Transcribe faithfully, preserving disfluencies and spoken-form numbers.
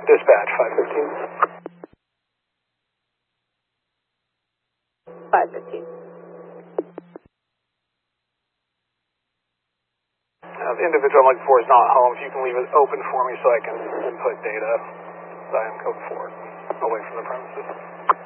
Dispatch, five fifteen. five fifteen. Uh, the individual I'm looking for is not home. If you can leave it open for me so I can input data, I am code four, away from the premises.